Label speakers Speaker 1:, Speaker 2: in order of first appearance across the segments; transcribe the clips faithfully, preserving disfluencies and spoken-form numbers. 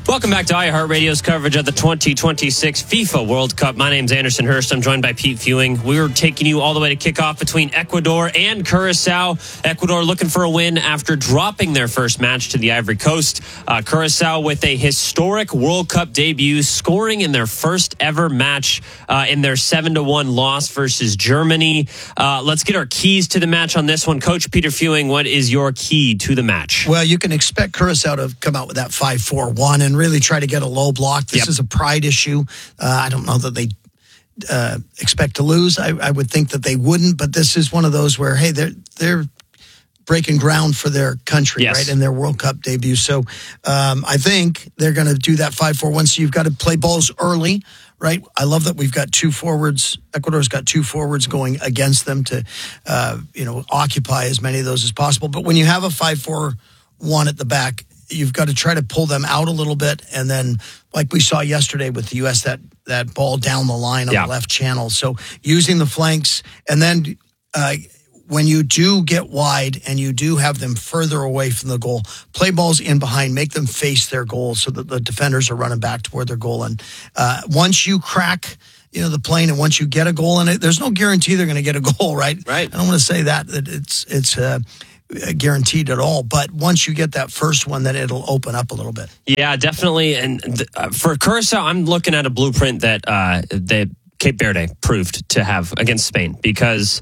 Speaker 1: Welcome back to iHeartRadio's coverage of the twenty twenty-six FIFA World Cup. My name's Anderson Hurst. I'm joined by Pete Fewing. We're taking you all the way to kickoff between Ecuador and Curacao. Ecuador looking for a win after dropping their first match to the Ivory Coast. Uh, Curacao with a historic World Cup debut, scoring in their first ever match uh, in their seven to one loss versus Germany. Uh, let's get our keys to the match on this one. Coach Peter Fewing, what is your key to the match?
Speaker 2: Well, you can expect Curacao to come out with that five four one and really try to get a low block. This
Speaker 1: Yep.
Speaker 2: is a pride issue. Uh, I don't know that they uh, expect to lose. I, I would think that they wouldn't, but this is one of those where, hey, they're they're breaking ground for their country,
Speaker 1: Yes.
Speaker 2: right, in their World Cup debut. So um, I think they're going to do that five four one. So you've got to play balls early, right? I love that we've got two forwards. Ecuador's got two forwards going against them to, uh, you know, occupy as many of those as possible. But when you have a five four one at the back, you've got to try to pull them out a little bit. And then, like we saw yesterday with the U S, that, that ball down the line on
Speaker 1: Yeah.
Speaker 2: the left channel. So using the flanks. And then uh, when you do get wide and you do have them further away from the goal, play balls in behind, make them face their goal so that the defenders are running back toward their goal. And uh, once you crack, you know, the plane, and once you get a goal in it, there's no guarantee they're going to get a goal, right?
Speaker 1: Right.
Speaker 2: I don't want to say that, that it's, it's, uh, guaranteed at all, but once you get that first one, then it'll open up a little bit.
Speaker 1: Yeah, definitely. And th- uh, for Curacao, I'm looking at a blueprint that uh, that Cape Verde proved to have against Spain, because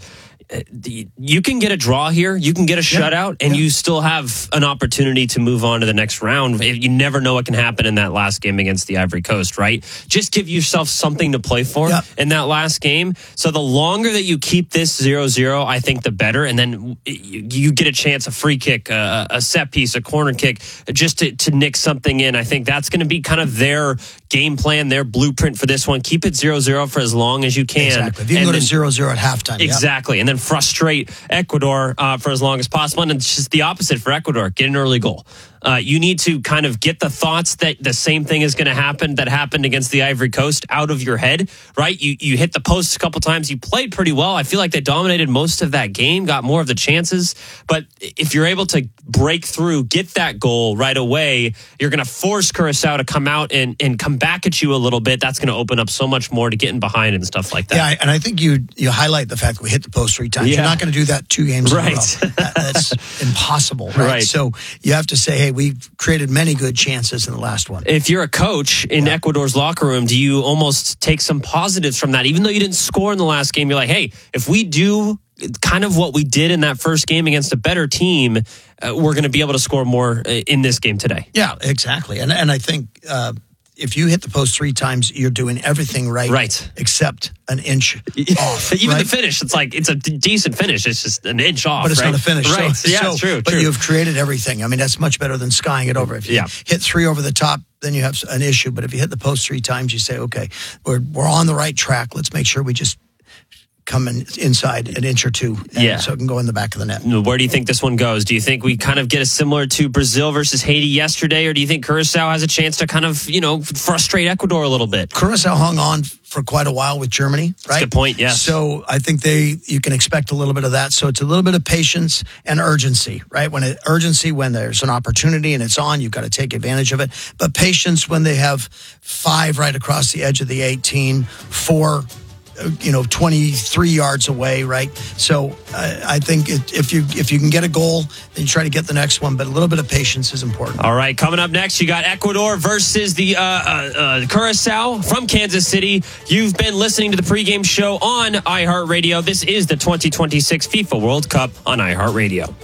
Speaker 1: you can get a draw here, you can get a shutout, and
Speaker 2: yeah.
Speaker 1: you still have an opportunity to move on to the next round. You never know what can happen in that last game against the Ivory Coast, right? Just give yourself something to play for
Speaker 2: yeah.
Speaker 1: in that last game. So the longer that you keep this zero zero, I think the better. And then you get a chance, a free kick, a, a set piece, a corner kick, just to, to nick something in. I think that's going to be kind of their game plan, their blueprint for this one. Keep it zero zero for as long as you can.
Speaker 2: Exactly. If you can
Speaker 1: and
Speaker 2: go
Speaker 1: then,
Speaker 2: to zero zero at halftime.
Speaker 1: Exactly.
Speaker 2: Yep.
Speaker 1: And then frustrate Ecuador uh, for as long as possible. And it's just the opposite for Ecuador. Get an early goal. Uh, you need to kind of get the thoughts that the same thing is going to happen that happened against the Ivory Coast out of your head, right? You you hit the post a couple times. You played pretty well. I feel like they dominated most of that game, got more of the chances. But if you're able to break through, get that goal right away, you're going to force Curacao to come out and, and come back at you a little bit. That's going to open up so much more to getting behind and stuff like that.
Speaker 2: Yeah, and I think you you highlight the fact that we hit the post three times.
Speaker 1: Yeah.
Speaker 2: You're not going to do that two games
Speaker 1: Right.
Speaker 2: in a row. That, that's impossible, right?
Speaker 1: Right.
Speaker 2: So you have to say, hey, we've created many good chances in the last one.
Speaker 1: If you're a coach in
Speaker 2: Yeah.
Speaker 1: Ecuador's locker room, do you almost take some positives from that? Even though you didn't score in the last game, you're like, hey, if we do kind of what we did in that first game against a better team, uh, we're going to be able to score more in this game today.
Speaker 2: Yeah, exactly. And and I think uh, if you hit the post three times, you're doing everything right,
Speaker 1: Right.
Speaker 2: except an inch off.
Speaker 1: Even
Speaker 2: right?
Speaker 1: the finish, it's like it's a d- decent finish. It's just an inch off,
Speaker 2: But it's
Speaker 1: right?
Speaker 2: not a finish.
Speaker 1: Right?
Speaker 2: So,
Speaker 1: yeah,
Speaker 2: so,
Speaker 1: true.
Speaker 2: But
Speaker 1: true.
Speaker 2: you've created everything. I mean, that's much better than skying it over. If you
Speaker 1: Yeah.
Speaker 2: hit three over the top, then you have an issue. But if you hit the post three times, you say, okay, we're we're on the right track. Let's make sure we just come in, inside an inch or two, and
Speaker 1: Yeah.
Speaker 2: so it can go in the back of the net.
Speaker 1: Where do you think this one goes? Do you think we kind of get a similar to Brazil versus Haiti yesterday, or do you think Curacao has a chance to kind of, you know, frustrate Ecuador a little bit?
Speaker 2: Curacao hung on for quite a while with Germany, right?
Speaker 1: That's a good point, yes.
Speaker 2: So I think they you can expect a little bit of that. So it's a little bit of patience and urgency, right? When it, urgency when there's an opportunity and it's on, you've got to take advantage of it. But patience when they have five right across the edge of the eighteen, four you know, twenty-three yards away, right? So uh, I think it, if you if you can get a goal, then you try to get the next one. But a little bit of patience is important.
Speaker 1: All right, coming up next, you got Ecuador versus the uh, uh, uh, Curacao from Kansas City. You've been listening to the pregame show on iHeartRadio. This is the twenty twenty-six FIFA World Cup on iHeartRadio.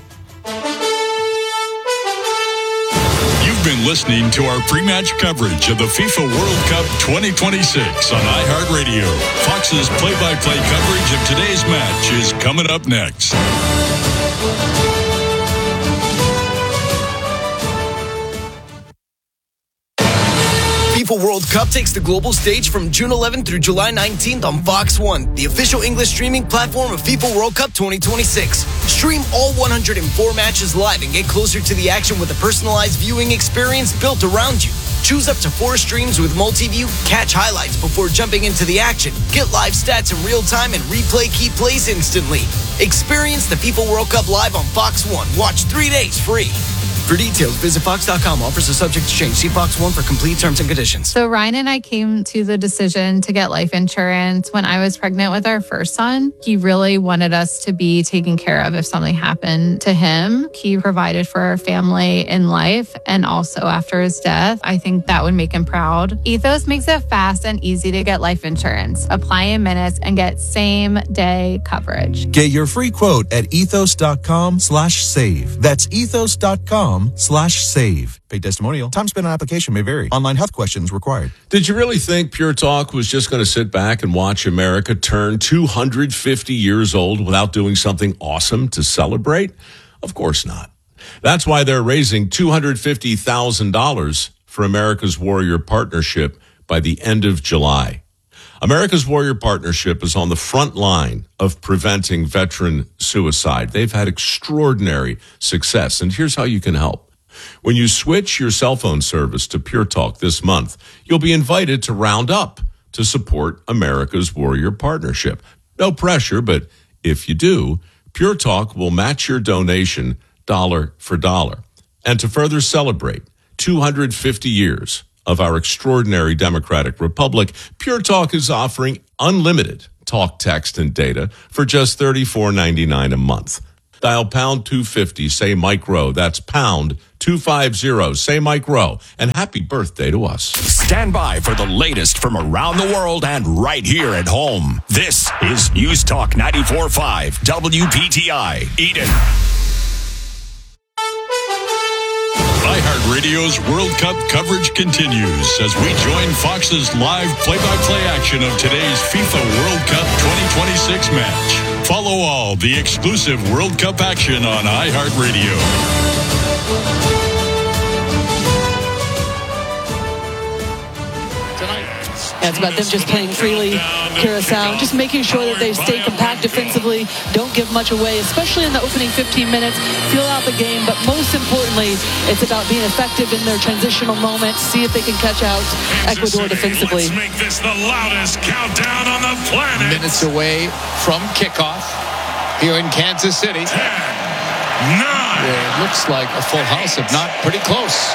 Speaker 3: You've been listening to our pre-match coverage of the FIFA World Cup twenty twenty-six on iHeartRadio. Fox's play-by-play coverage of today's match is coming up next.
Speaker 4: FIFA World Cup takes the global stage from June eleventh through July nineteenth on Fox one, the official English streaming platform of FIFA World Cup twenty twenty-six. Stream all one hundred four matches live and get closer to the action with a personalized viewing experience built around you. Choose up to four streams with multi-view, catch highlights before jumping into the action, get live stats in real time, and replay key plays instantly. Experience the FIFA World Cup live on Fox one. Watch three days free. For details, visit fox dot com. Offers are subject to change. See Fox One for complete terms and conditions.
Speaker 5: So Ryan and I came to the decision to get life insurance when I was pregnant with our first son. He really wanted us to be taken care of if something happened to him. He provided for our family in life and also after his death. I think that would make him proud. Ethos makes it fast and easy to get life insurance. Apply in minutes and get same day coverage.
Speaker 6: Get your free quote at ethos.com slash save. That's ethos.com slash save. Paid testimonial. Time spent on application may vary. Online health questions required.
Speaker 7: Did you really think Pure Talk was just going to sit back and watch America turn two hundred fifty years old without doing something awesome to celebrate? Of course not. That's why they're raising two hundred fifty thousand dollars for America's Warrior Partnership by the end of July. America's Warrior Partnership is on the front line of preventing veteran suicide. They've had extraordinary success, and here's how you can help. When you switch your cell phone service to Pure Talk this month, you'll be invited to round up to support America's Warrior Partnership. No pressure, but if you do, Pure Talk will match your donation dollar for dollar. And to further celebrate two hundred fifty years of our extraordinary democratic republic, Pure Talk is offering unlimited talk, text, and data for just thirty-four ninety-nine a month. Dial pound two fifty, say Mike Rowe. That's pound two fifty, say Mike Rowe. And happy birthday to us.
Speaker 8: Stand by for the latest from around the world and right here at home. This is News Talk ninety-four point five W P T I, Eden.
Speaker 3: iHeartRadio's World Cup coverage continues as we join Fox's live play-by-play action of today's FIFA World Cup twenty twenty-six match. Follow all the exclusive World Cup action on iHeartRadio.
Speaker 9: Yeah, it's about them just playing freely, Curacao, just making sure that they stay compact defensively, don't give much away, especially in the opening fifteen minutes, feel out the game, but most importantly, it's about being effective in their transitional moments, see if they can catch out Ecuador defensively.
Speaker 10: Let's make this the loudest countdown on the planet.
Speaker 11: Minutes away from kickoff here in Kansas City.
Speaker 10: Ten, nine.
Speaker 11: It looks like a full house, if not pretty close.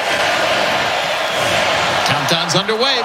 Speaker 11: Countdown's underway.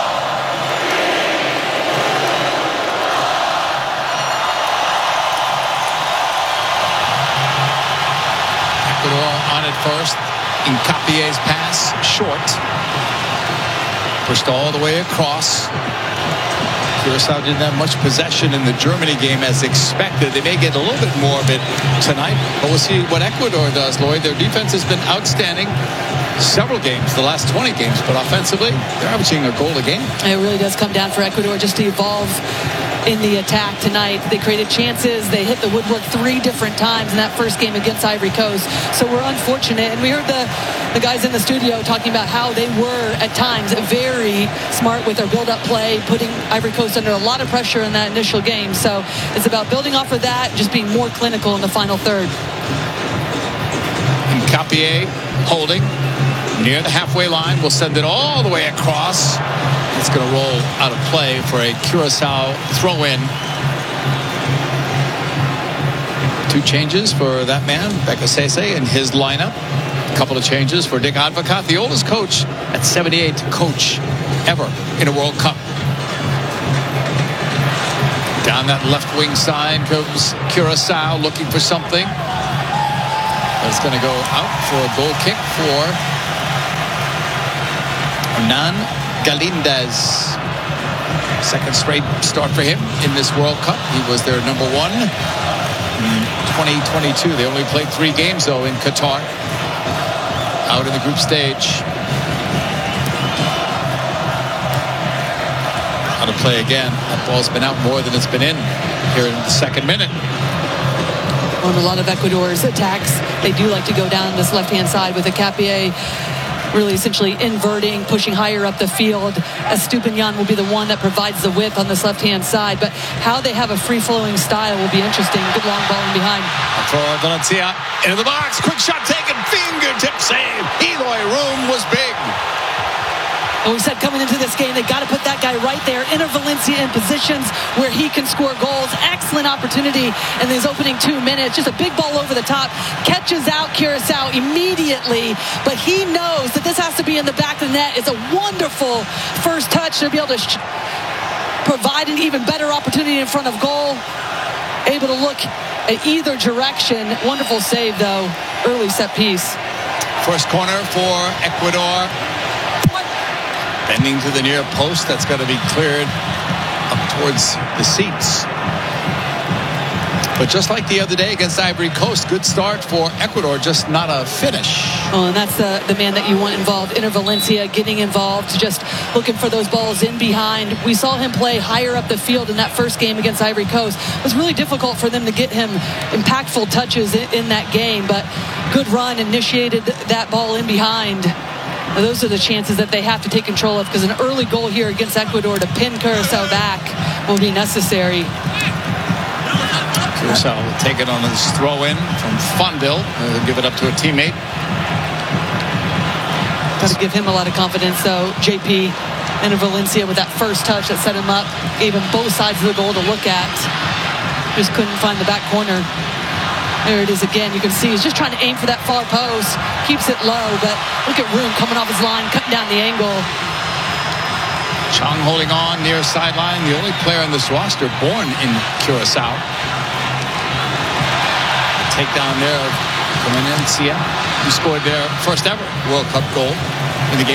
Speaker 11: On it first. Incapie's pass short. Pushed all the way across. Curacao didn't have much possession in the Germany game as expected. They may get a little bit more of it tonight, but we'll see what Ecuador does, Lloyd. Their defense has been outstanding several games, the last twenty games, but offensively, they're averaging a goal a game.
Speaker 9: It really does come down for Ecuador just to evolve in the attack tonight. They created chances. They hit the woodwork three different times in that first game against Ivory Coast. So we're unfortunate. And we heard the, the guys in the studio talking about how they were at times very smart with their build-up play, putting Ivory Coast under a lot of pressure in that initial game. So it's about building off of that, just being more clinical in the final third.
Speaker 11: Incapie holding near the halfway line. We'll send it all the way across. It's going to roll out of play for a Curacao throw-in. Two changes for that man, Becca Sese, in his lineup. A couple of changes for Dick Advocat, the oldest coach at seventy-eight coach ever in a World Cup. Down that left wing side comes Curacao looking for something. It's going to go out for a goal kick for Hernan Galindez. Second straight start for him in this World Cup. He was their number one in twenty twenty-two. They only played three games, though, in Qatar. Out in the group stage. How to play again. That ball's been out more than it's been in here in the second minute.
Speaker 9: On a lot of Ecuador's attacks, they do like to go down this left-hand side with Incapie really essentially inverting, pushing higher up the field. Estupiñán will be the one that provides the width on this left-hand side, but how they have a free-flowing style will be interesting. Good long ball in behind.
Speaker 11: For Valencia, into the box, quick shot taken, fingertip save. Eloy Room was big.
Speaker 9: And we said coming into this game, they got to put that guy right there, Enter Valencia in positions where he can score goals. Excellent opportunity in these opening two minutes. Just a big ball over the top. Catches out Curacao immediately, but he knows that this has to be in the back of the net. It's a wonderful first touch to be able to sh- provide an even better opportunity in front of goal. Able to look at either direction. Wonderful save, though. Early set piece.
Speaker 11: First corner for Ecuador. Bending to the near post. That's got to be cleared up towards the seats. But just like the other day against Ivory Coast, good start for Ecuador, just not a finish.
Speaker 9: Oh, and that's the, the man that you want involved. Enter Valencia getting involved, just looking for those balls in behind. We saw him play higher up the field in that first game against Ivory Coast. It was really difficult for them to get him impactful touches in, in that game, but good run, initiated that ball in behind. Those are the chances that they have to take control of, because an early goal here against Ecuador to pin Curacao back will be necessary.
Speaker 11: Curacao will take it on his throw-in from Fonville. They'll give it up to a teammate.
Speaker 9: Got to give him a lot of confidence, though. J P Enter Valencia with that first touch that set him up, gave him both sides of the goal to look at. Just couldn't find the back corner. There it is again. You can see he's just trying to aim for that far post. Keeps it low, but look at Room coming off his line, cutting down the angle.
Speaker 11: Chung holding on near sideline. The only player on this roster born in Curacao. The takedown there of Valencia, who scored their first ever World Cup goal in the game.